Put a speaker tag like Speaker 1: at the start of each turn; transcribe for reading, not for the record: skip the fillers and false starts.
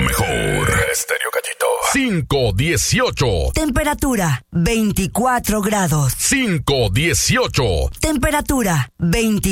Speaker 1: mejor. Estéreo Gallito. 518.
Speaker 2: Temperatura 24 grados.
Speaker 1: 518.
Speaker 2: Temperatura 24.